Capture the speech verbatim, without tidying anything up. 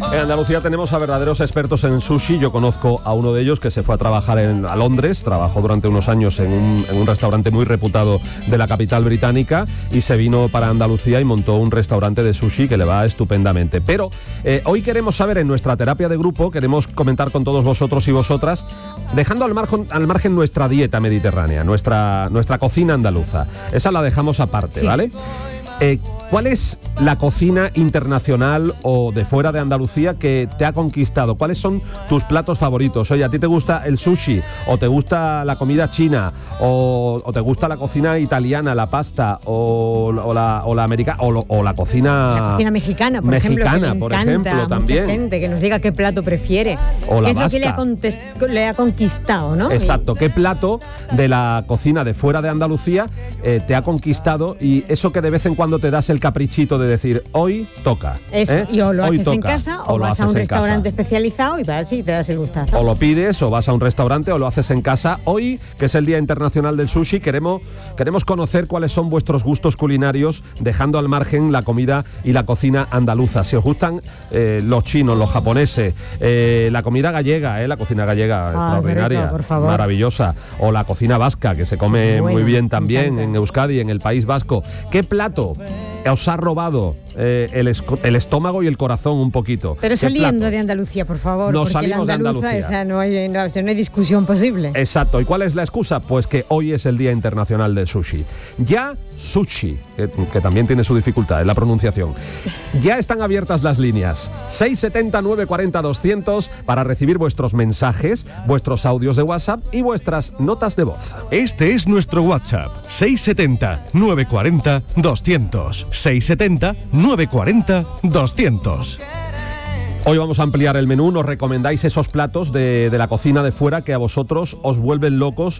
En Andalucía tenemos a verdaderos expertos en sushi. Yo conozco a uno de ellos que se fue a trabajar en, a Londres, trabajó durante unos años en un, en un restaurante muy reputado de la capital británica y se vino para Andalucía y montó un restaurante de sushi que le va estupendamente. Pero eh, hoy queremos saber, en nuestra terapia de grupo, queremos comentar con todos vosotros y vosotras, dejando al margen, al margen nuestra dieta mediterránea, nuestra, nuestra cocina andaluza. Esa la dejamos aparte, sí. ¿Vale? Eh, ¿Cuál es la cocina internacional o de fuera de Andalucía que te ha conquistado? ¿Cuáles son tus platos favoritos? Oye, ¿a ti te gusta el sushi? ¿O te gusta la comida china? ¿O, o te gusta la cocina italiana, la pasta? ¿O, o la, o la americana? O, lo, ¿O la cocina... La cocina mexicana, por mexicana, ejemplo, que por le encanta ejemplo, a también. mucha gente que nos diga qué plato prefiere. O la ¿Qué es vasca. lo que le ha, contest- le ha conquistado, ¿no? Exacto. ¿Qué plato de la cocina de fuera de Andalucía eh, te ha conquistado? Y eso que de vez en cuando te das el caprichito de decir, hoy toca. Eso, ¿eh? y o lo Hoy haces toca, en casa o, o lo vas a haces un en restaurante casa. especializado y vas y te das el gustazo. O lo pides, o vas a un restaurante, o lo haces en casa. Hoy, que es el Día Internacional del Sushi, queremos, queremos conocer cuáles son vuestros gustos culinarios, dejando al margen la comida y la cocina andaluza. Si os gustan eh, los chinos, los japoneses, eh, la comida gallega, eh, la cocina gallega, ah, extraordinaria, rico, por favor. maravillosa, o la cocina vasca, que se come Bueno, muy bien también me en Euskadi, en el País Vasco. ¿Qué plato os ha robado eh, el, esco- el estómago y el corazón un poquito? Pero ¿Qué saliendo platos? de Andalucía, por favor, Nos porque salimos la de andaluza, Andalucía. esa no hay, no, o sea, no hay discusión posible. Exacto. ¿Y cuál es la excusa? Pues que hoy es el Día Internacional del Sushi. Ya sushi, que, que también tiene su dificultad en la pronunciación. Ya están abiertas las líneas seis siete cero, nueve cuatro cero, doscientos para recibir vuestros mensajes, vuestros audios de WhatsApp y vuestras notas de voz. Este es nuestro WhatsApp, seis siete cero, nueve cuatro cero, doscientos. seis siete cero, nueve cuatro cero, doscientos. Hoy vamos a ampliar el menú. Nos recomendáis esos platos de, de la cocina de fuera que a vosotros os vuelven locos